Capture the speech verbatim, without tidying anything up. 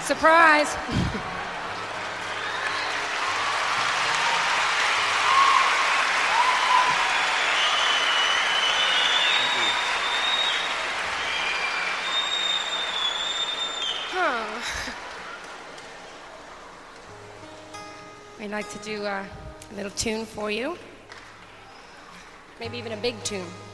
Surprise. Huh. I'd like to do uh, a little tune for you. Maybe even a big tune.